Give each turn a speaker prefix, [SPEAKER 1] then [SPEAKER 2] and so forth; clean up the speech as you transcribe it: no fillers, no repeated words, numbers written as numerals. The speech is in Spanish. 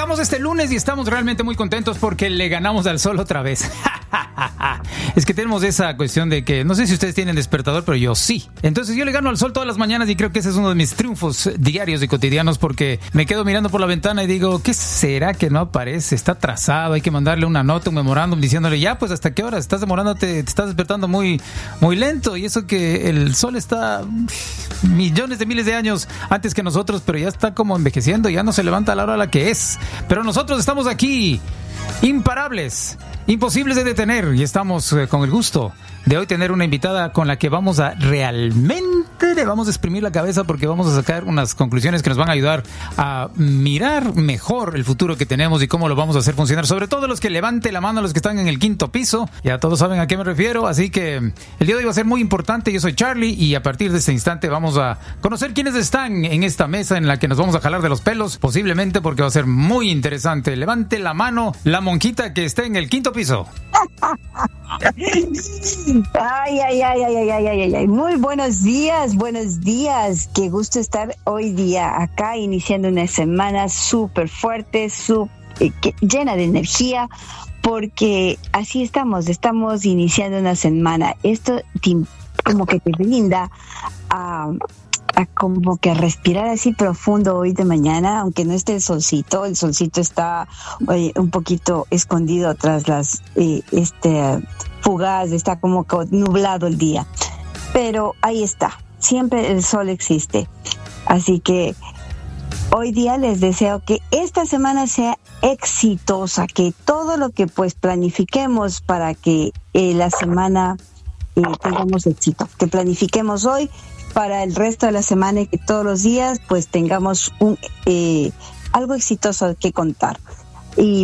[SPEAKER 1] Arrancamos este lunes y estamos realmente muy contentos porque le ganamos al sol otra vez. Es que tenemos esa cuestión de que, no sé si ustedes tienen despertador, pero yo sí. Entonces yo le gano al sol todas las mañanas y creo que ese es uno de mis triunfos diarios y cotidianos, porque me quedo mirando por la ventana y digo, ¿qué será que no aparece? Está atrasado, hay que mandarle una nota, un memorándum diciéndole, ya, pues ¿hasta qué hora? Estás demorándote, te estás despertando muy lento, y eso que el sol está millones de miles de años antes que nosotros, pero ya está como envejeciendo, ya no se levanta a la hora a la que es. Pero nosotros estamos aquí, imparables, imposibles de detener, y estamos con el gusto de hoy tener una invitada con la que vamos a realmente le vamos a exprimir la cabeza, porque vamos a sacar unas conclusiones que nos van a ayudar a mirar mejor el futuro que tenemos y cómo lo vamos a hacer funcionar. Sobre todo los que levante la mano, los que están en el 5º piso, ya todos saben a qué me refiero. Así que el día de hoy va a ser muy importante. Yo soy Charlie y a partir de este instante vamos a conocer quiénes están en esta mesa en la que nos vamos a jalar de los pelos, posiblemente, porque va a ser muy interesante. Levante la mano la monjita que esté en el 5º piso.
[SPEAKER 2] Ay. Muy buenos días. Qué gusto estar hoy día acá, iniciando una semana súper fuerte, llena de energía, porque así estamos iniciando una semana. Esto como que te brinda a como que respirar así profundo hoy de mañana, aunque no esté el solcito está un poquito escondido tras las fugaz, está como nublado el día, pero ahí está, siempre el sol existe. Así que hoy día les deseo que esta semana sea exitosa, que todo lo que pues planifiquemos para que la semana tengamos éxito, que planifiquemos hoy para el resto de la semana y que todos los días pues tengamos algo exitoso que contar. Y